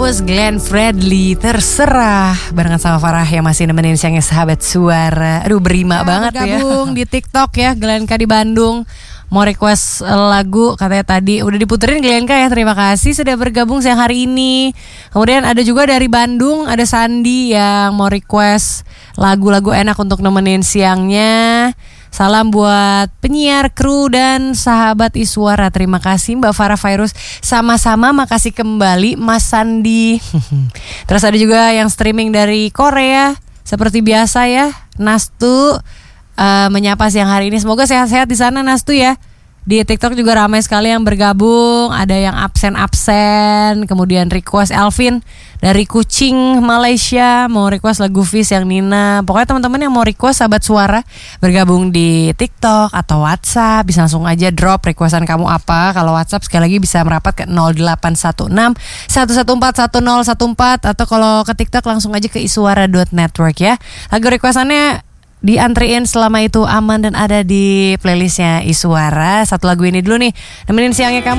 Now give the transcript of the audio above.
That was Glenn Fredly, Terserah, barengan sama Farah yang masih nemenin siangnya Sahabat Suara. Aduh berima banget ya. Gabung di TikTok ya, Glenn K di Bandung. Mau request lagu katanya tadi udah diputerin Glenn K ya. Terima kasih sudah bergabung siang hari ini. Kemudian ada juga dari Bandung, ada Sandi yang mau request lagu-lagu enak untuk nemenin siangnya. Salam buat penyiar, kru, dan sahabat Iswara. Terima kasih Mbak Farah Fairuz. Sama-sama makasih kembali Mas Sandi. Terus ada juga yang streaming dari Korea. Seperti biasa ya, Nastu menyapa siang hari ini. Semoga sehat-sehat di sana Nastu ya. Di TikTok juga ramai sekali yang bergabung. Ada yang absen-absen. Kemudian request Elvin dari Kucing, Malaysia, mau request lagu Fis yang Nina. Pokoknya teman-teman yang mau request Sahabat Suara bergabung di TikTok atau WhatsApp, bisa langsung aja drop requestan kamu apa. Kalau WhatsApp sekali lagi bisa merapat ke 0816 114 1014, atau kalau ke TikTok langsung aja ke iswara.network ya. Lagu requestannya diantriin selama itu aman dan ada di playlistnya Iswara. Satu lagu ini dulu nih nemenin siangnya kamu.